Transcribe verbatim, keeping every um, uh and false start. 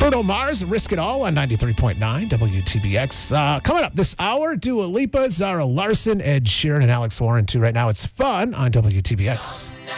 Bruno Mars, Risk It All on ninety-three point nine W T B X. Uh, coming up this hour, Dua Lipa, Zara Larson, Ed Sheeran, and Alex Warren, too. Right now, it's Fun on W T B X.